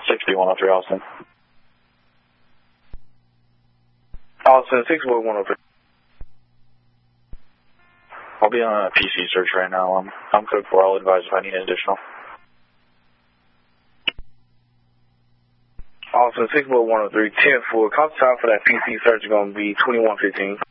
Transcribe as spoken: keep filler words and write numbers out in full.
sixty, one oh three, Austin. Austin, six one one oh three. I'll be on a P C search right now. I'm, I'm code four. I'll advise if I need an additional. Austin, six one one oh three, ten four. Cost time for that P C search is going to be twenty-one fifteen.